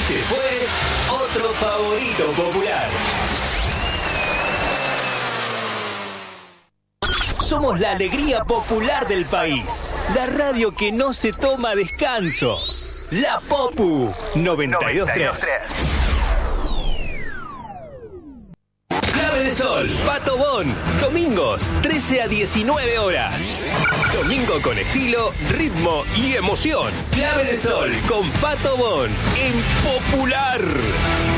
Este fue otro favorito popular. Somos la alegría popular del país. La radio que no se toma descanso. La Popu 92.3. Clave de Sol, Pato Bon. Domingos, 13 a 19 horas. Domingo con estilo, ritmo y emoción. Clave de Sol con Pato Bon en Popular.